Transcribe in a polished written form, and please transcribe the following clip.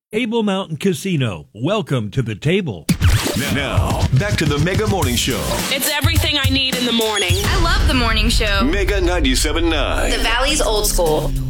Table Mountain Casino. Welcome to the table. Now, back to the Mega Morning Show. It's everything I need in the morning. I love the morning show. Mega 97.9. The Valley's old school.